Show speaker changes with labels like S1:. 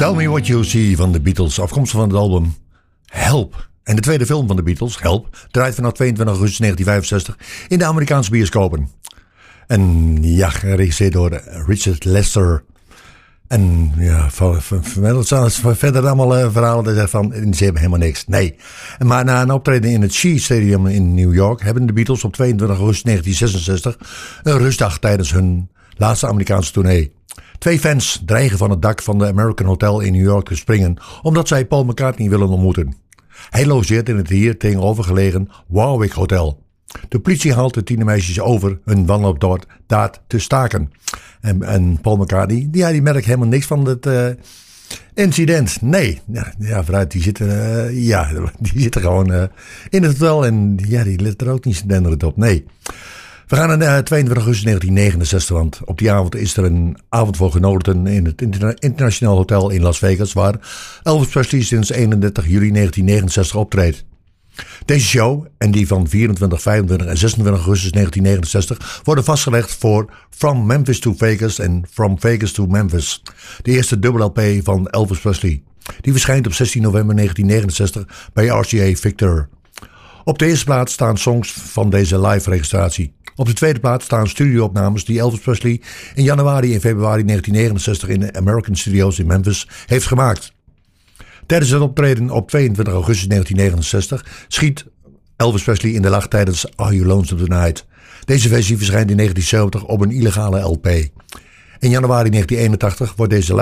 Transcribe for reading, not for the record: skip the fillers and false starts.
S1: Tell Me What You See van de Beatles, afkomstig van het album Help. En de tweede film van de Beatles, Help, draait vanaf 22 augustus 1965 in de Amerikaanse bioscopen. En ja, geregisseerd door Richard Lester. En ja, verder allemaal verhalen van, ze hebben helemaal niks. Nee. Maar na een optreden in het Shea Stadium in New York hebben de Beatles op 22 augustus 1966 een rustdag tijdens hun laatste Amerikaanse tournee. 2 fans dreigen van het dak van de American Hotel in New York te springen, omdat zij Paul McCartney willen ontmoeten. Hij logeert in het hier tegenovergelegen Warwick Hotel. De politie haalt de tienermeisjes over hun wanloopdaad te staken. En Paul McCartney, die merkt helemaal niks van het incident. Nee, ja, vooruit, die zitten gewoon in het hotel en ja, die let er ook niet zo denderend op. Nee. We gaan naar 22 augustus 1969, want op die avond is er een avond voor genodigden in het Internationaal Hotel in Las Vegas, waar Elvis Presley sinds 31 juli 1969 optreedt. Deze show en die van 24, 25 en 26 augustus 1969 worden vastgelegd voor From Memphis to Vegas en From Vegas to Memphis, de eerste dubbel LP van Elvis Presley. Die verschijnt op 16 november 1969 bij RCA Victor. Op de eerste plaats staan songs van deze live registratie. Op de tweede plaats staan studioopnames die Elvis Presley in januari en februari 1969 in de American Studios in Memphis heeft gemaakt. Tijdens het optreden op 22 augustus 1969 schiet Elvis Presley in de lach tijdens Are You Lonesome Tonight. Deze versie verschijnt in 1970 op een illegale LP. In januari 1981 wordt deze